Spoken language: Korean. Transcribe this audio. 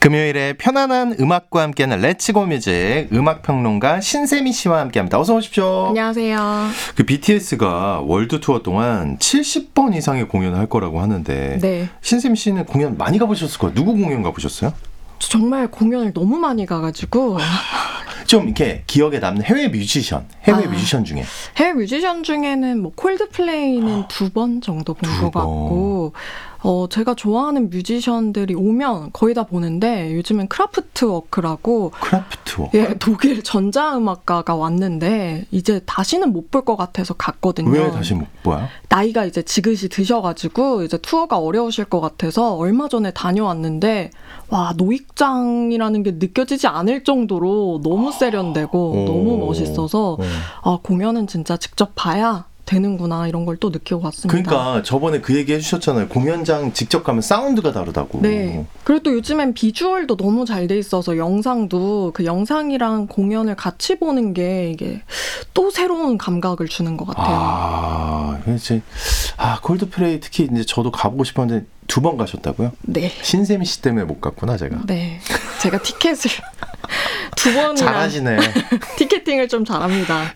금요일에 편안한 음악과 함께하는 렛츠고 뮤직 음악평론가 신세미 씨와 함께합니다. 어서 오십시오. 안녕하세요. 그 BTS가 월드 투어 동안 70번 이상의 공연을 할 거라고 하는데 네. 신세미 씨는 공연 많이 가보셨을 거예요. 누구 공연 가보셨어요? 정말 공연을 너무 많이 가가지고 좀 이렇게 기억에 남는 해외 뮤지션 중에 해외 뮤지션 중에는 뭐 콜드플레이는 2번 정도 본 것 같고 제가 좋아하는 뮤지션들이 오면 거의 다 보는데 요즘엔 크라프트워크라고 예, 독일 전자음악가가 왔는데 이제 다시는 못 볼 것 같아서 갔거든요. 왜 다시 못 봐요? 나이가 이제 지긋이 드셔가지고 이제 투어가 어려우실 것 같아서 얼마 전에 다녀왔는데 와 노익장이라는 게 느껴지지 않을 정도로 너무 세련되고 너무 멋있어서 공연은 진짜 직접 봐야 되는구나 이런 걸 또 느끼고 왔습니다. 그러니까 저번에 그 얘기 해주셨잖아요. 공연장 직접 가면 사운드가 다르다고. 네. 그리고 또 요즘엔 비주얼도 너무 잘 돼 있어서 영상도 그 영상이랑 공연을 같이 보는 게 이게 또 새로운 감각을 주는 것 같아요. 이제 콜드플레이 특히 이제 저도 가보고 싶었는데 2번 가셨다고요? 네. 신세미 씨 때문에 못 갔구나 제가. 네. 제가 티켓을 2번이나 잘하시네. 티켓팅을 좀 잘합니다.